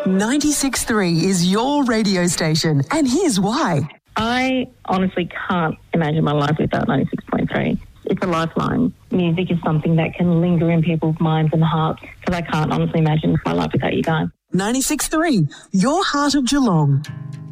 96.3 is your radio station, and here's why. I honestly can't imagine my life without 96.3. It's a lifeline. Music is something that can linger in people's minds and hearts, because I can't honestly imagine my life without you guys. 96.3, your heart of Geelong.